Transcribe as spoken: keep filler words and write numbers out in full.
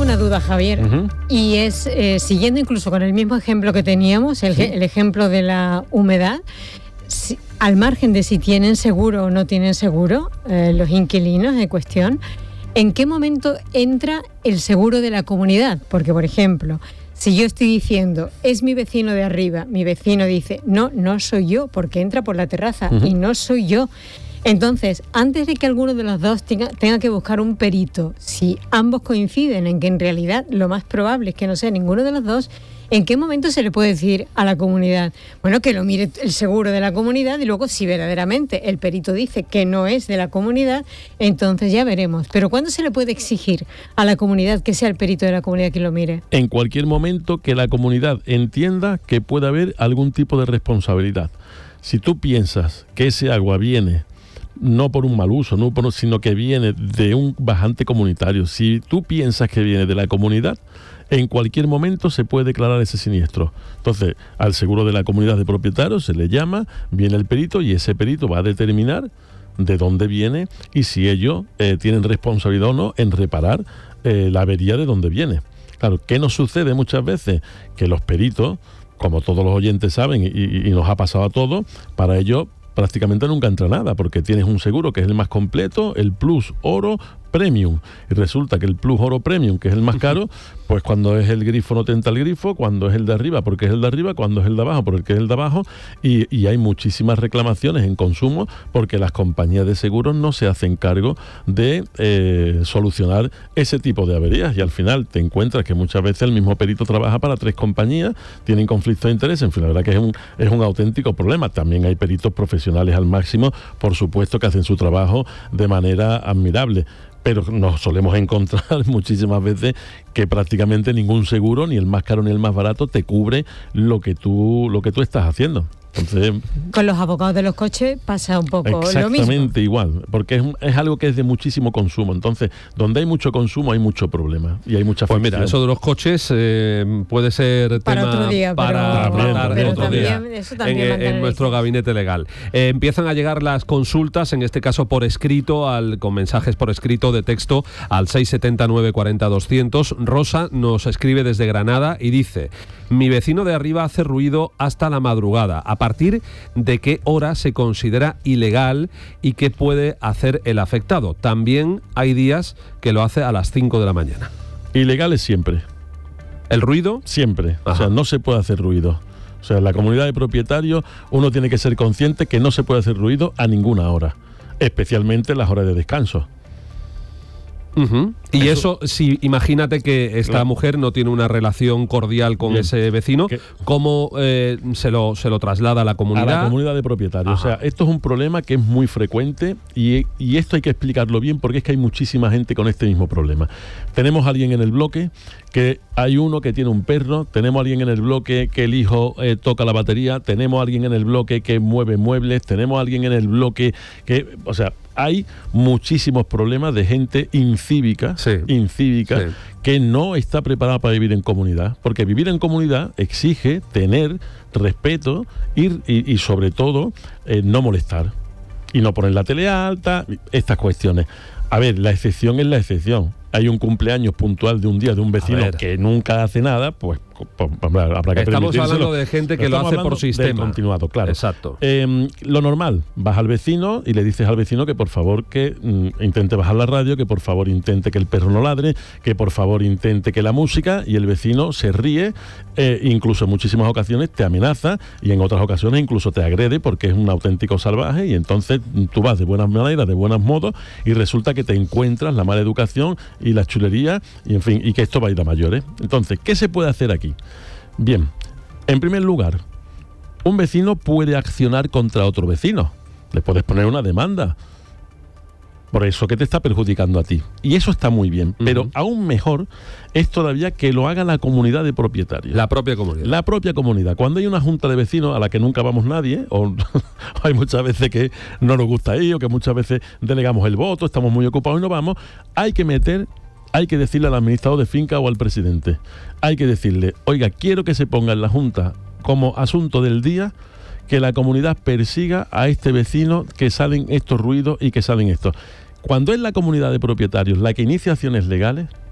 una duda, Javier, uh-huh. y es, eh, siguiendo incluso con el mismo ejemplo que teníamos, el, sí. el ejemplo de la humedad, si, al margen de si tienen seguro o no tienen seguro, eh, los inquilinos en cuestión, ¿en qué momento entra el seguro de la comunidad? Porque, por ejemplo, si yo estoy diciendo, es mi vecino de arriba, mi vecino dice, no, no soy yo, porque entra por la terraza, uh-huh. y no soy yo. Entonces, antes de que alguno de los dos tenga, tenga que buscar un perito, si ambos coinciden en que en realidad lo más probable es que no sea ninguno de los dos, ¿en qué momento se le puede decir a la comunidad? Bueno, que lo mire el seguro de la comunidad y luego si verdaderamente el perito dice que no es de la comunidad, entonces ya veremos. Pero ¿cuándo se le puede exigir a la comunidad que sea el perito de la comunidad quien lo mire? En cualquier momento que la comunidad entienda que puede haber algún tipo de responsabilidad. Si tú piensas que ese agua viene no por un mal uso, no por, sino que viene de un bajante comunitario, si tú piensas que viene de la comunidad, en cualquier momento se puede declarar ese siniestro. Entonces, al seguro de la comunidad de propietarios se le llama, viene el perito y ese perito va a determinar de dónde viene y si ellos eh, tienen responsabilidad o no en reparar eh, la avería de dónde viene. Claro, ¿qué nos sucede muchas veces? Que los peritos, como todos los oyentes saben y, y, y nos ha pasado a todos, para ellos prácticamente nunca entra nada, porque tienes un seguro que es el más completo, el Plus Oro Premium, y resulta que el Plus Oro Premium, que es el más caro, pues cuando es el grifo no te entra el grifo, cuando es el de arriba porque es el de arriba, cuando es el de abajo porque es el de abajo, y, y hay muchísimas reclamaciones en consumo porque las compañías de seguros no se hacen cargo de eh, solucionar ese tipo de averías, y al final te encuentras que muchas veces el mismo perito trabaja para tres compañías, tienen conflictos de interés, en fin, la verdad que es un, es un auténtico problema. También hay peritos profesionales al máximo, por supuesto, que hacen su trabajo de manera admirable, pero nos solemos encontrar muchísimas veces que prácticamente ningún seguro, ni el más caro ni el más barato, te cubre lo que tú, lo que tú estás haciendo. Entonces, con los abogados de los coches pasa un poco lo mismo. Exactamente igual, porque es, es algo que es de muchísimo consumo. Entonces, donde hay mucho consumo hay mucho problema y hay mucha Pues fricción. mira, eso de los coches eh, puede ser para tema otro día, para pero, tratar pero otro también, día eso también en, en nuestro gabinete legal. Eh, empiezan a llegar las consultas, en este caso por escrito, al, con mensajes por escrito de texto al seis siete cero, nueve cuatro cero, doscientos. Rosa nos escribe desde Granada y dice: mi vecino de arriba hace ruido hasta la madrugada. ¿A partir de qué hora se considera ilegal y qué puede hacer el afectado? También hay días que lo hace a las cinco de la mañana. Ilegal es siempre. ¿El ruido? Siempre. Ajá. O sea, no se puede hacer ruido. O sea, en la comunidad de propietarios uno tiene que ser consciente que no se puede hacer ruido a ninguna hora, especialmente en las horas de descanso. Uh-huh. Y eso, eso, si imagínate que esta claro. mujer no tiene una relación cordial con Bien. ese vecino, ¿Qué? ¿cómo eh, se, lo, se lo traslada a la comunidad? A la comunidad de propietarios. Ajá. O sea, esto es un problema que es muy frecuente y, y esto hay que explicarlo bien porque es que hay muchísima gente con este mismo problema. Tenemos a alguien en el bloque que hay uno que tiene un perro, tenemos a alguien en el bloque que el hijo eh, toca la batería, tenemos a alguien en el bloque que mueve muebles, tenemos a alguien en el bloque que, o sea, hay muchísimos problemas de gente incívica, sí, incívica sí. que no está preparada para vivir en comunidad, porque vivir en comunidad exige tener respeto y, y, y sobre todo eh, no molestar y no poner la tele alta, estas cuestiones. A ver, la excepción es la excepción. Hay un cumpleaños puntual de un día de un vecino que nunca hace nada, pues, pues habrá que permitírselo. Estamos hablando de gente que lo hace por sistema. Continuado, claro. Exacto. Eh, lo normal, vas al vecino y le dices al vecino que por favor que mm, intente bajar la radio, que por favor intente que el perro no ladre, que por favor intente que la música, y el vecino se ríe, eh, incluso en muchísimas ocasiones te amenaza y en otras ocasiones incluso te agrede porque es un auténtico salvaje, y entonces tú vas de buenas maneras, de buenos modos, y resulta que te encuentras la mala educación y la chulería, y en fin, y que esto va a ir a mayores. Entonces, ¿qué se puede hacer aquí? Bien, en primer lugar, un vecino puede accionar contra otro vecino. Le puedes poner una demanda por eso que te está perjudicando a ti. Y eso está muy bien. Uh-huh. Pero aún mejor es todavía que lo haga la comunidad de propietarios. La propia comunidad. La propia comunidad. Cuando hay una junta de vecinos a la que nunca vamos nadie, o hay muchas veces que no nos gusta ir, o que muchas veces delegamos el voto, estamos muy ocupados y no vamos, hay que meter... Hay que decirle al administrador de finca o al presidente, hay que decirle, oiga, quiero que se ponga en la junta como asunto del día que la comunidad persiga a este vecino que salen estos ruidos y que salen estos. Cuando es la comunidad de propietarios la que inicia acciones legales,